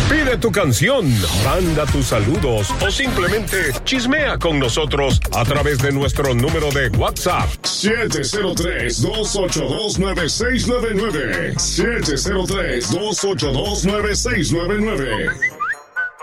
Pide tu canción, manda tus saludos o simplemente chismea con nosotros a través de nuestro número de WhatsApp 703-282-9699. 703-282-9699.